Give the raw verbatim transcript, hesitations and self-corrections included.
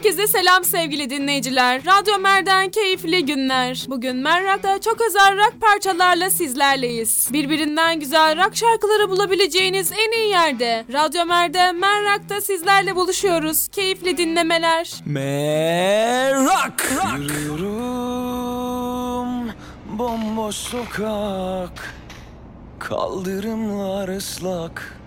Herkese selam sevgili dinleyiciler. Radyo Mer'den keyifli günler. Bugün Merrak'ta çok özel rock parçalarla sizlerleyiz. Birbirinden güzel rock şarkıları bulabileceğiniz en iyi yerde. Radyo Mer'de Merrak'ta sizlerle buluşuyoruz. Keyifli dinlemeler. Merrak. Yürüyorum bomboş sokak, kaldırımlar ıslak.